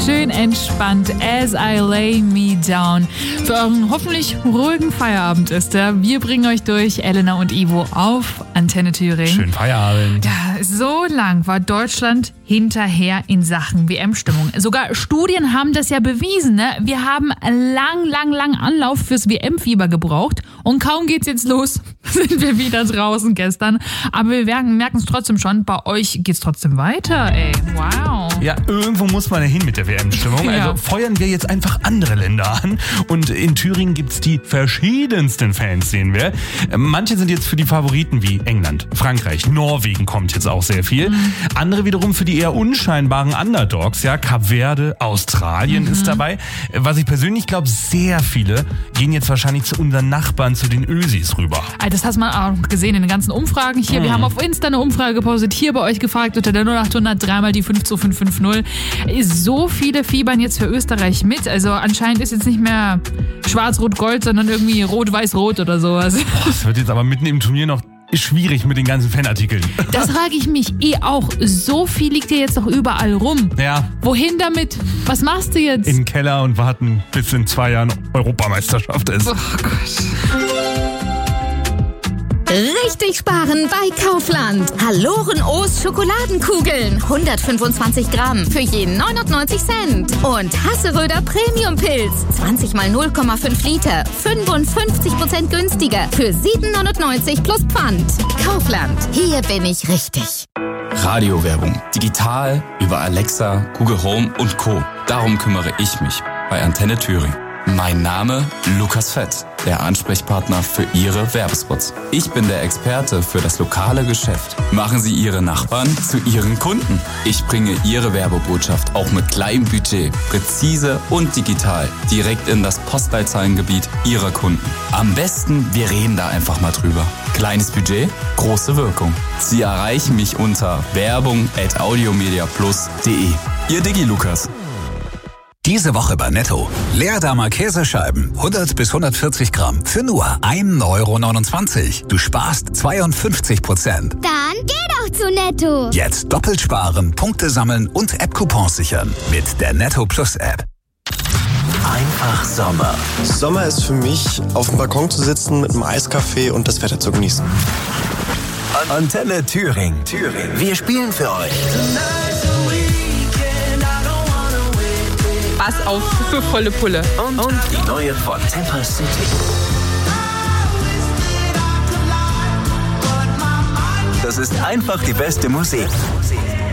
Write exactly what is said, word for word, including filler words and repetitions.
schön entspannt. As I Lay Me Down. Für euren hoffentlich ruhigen Feierabend ist er. Wir bringen euch durch, Elena und Ivo, auf Antenne Thüringen. Schönen Feierabend. Ja, so lang war Deutschland hinterher in Sachen W M-Stimmung. Sogar Studien haben das ja bewiesen. Ne? Wir haben lang, lang, lang Anlauf fürs W M-Fieber gebraucht. Und kaum geht's jetzt los, sind wir wieder draußen gestern. Aber wir merken es trotzdem schon, bei euch geht's trotzdem weiter, ey. Wow. Ja, irgendwo muss man ja hin mit der W M-Stimmung. Ja. Also feuern wir jetzt einfach andere Länder an. Und in Thüringen gibt's die verschiedensten Fans, sehen wir. Manche sind jetzt für die Favoriten wie England, Frankreich, Norwegen kommt jetzt auch sehr viel. Mhm. Andere wiederum für die eher unscheinbaren Underdogs. Ja, Kap Verde, Australien mhm. ist dabei. Was ich persönlich glaube, sehr viele gehen jetzt wahrscheinlich zu unseren Nachbarn, zu den Ösis rüber. Das hast man auch gesehen in den ganzen Umfragen hier. Mhm. Wir haben auf Insta eine Umfrage gepostet, hier bei euch gefragt, unter der null acht hundert dreimal die fünf zwei fünf fünf null. So viele fiebern jetzt für Österreich mit. Also anscheinend ist jetzt nicht mehr Schwarz-Rot-Gold, sondern irgendwie Rot-Weiß-Rot oder sowas. Boah, das wird jetzt aber mitten im Turnier noch schwierig mit den ganzen Fanartikeln. Das frage ich mich eh auch. So viel liegt hier jetzt doch überall rum. Ja. Wohin damit? Was machst du jetzt? In den Keller und warten, bis in zwei Jahren Europameisterschaft ist. Oh Gott. Richtig sparen bei Kaufland. Haloren O's Schokoladenkugeln. hundertfünfundzwanzig Gramm für jeden neunundneunzig Cent. Und Hasseröder Premium Pilz. zwanzig mal null Komma fünf Liter. fünfundfünfzig Prozent günstiger. Für sieben neunundneunzig plus Pfand. Kaufland. Hier bin ich richtig. Radiowerbung. Digital, über Alexa, Google Home und Co. Darum kümmere ich mich bei Antenne Thüringen. Mein Name Lukas Fett, der Ansprechpartner für Ihre Werbespots. Ich bin der Experte für das lokale Geschäft. Machen Sie Ihre Nachbarn zu Ihren Kunden. Ich bringe Ihre Werbebotschaft auch mit kleinem Budget, präzise und digital, direkt in das Postleitzahlengebiet Ihrer Kunden. Am besten, wir reden da einfach mal drüber. Kleines Budget, große Wirkung. Sie erreichen mich unter werbung at audiomediaplus punkt de. Ihr Digi Lukas. Diese Woche bei Netto. Leerdammer Käsescheiben, hundert bis hundertvierzig Gramm, für nur ein Euro neunundzwanzig. Du sparst zweiundfünfzig Prozent. Dann geh doch zu Netto. Jetzt doppelt sparen, Punkte sammeln und App-Coupons sichern mit der Netto Plus App. Einfach Sommer. Sommer ist für mich, auf dem Balkon zu sitzen mit einem Eiskaffee und das Wetter zu genießen. Antenne Thüringen. Thüringen. Wir spielen für euch. Pass auf für volle Pulle. Und, und die neue von Temper City. Das ist einfach die beste Musik.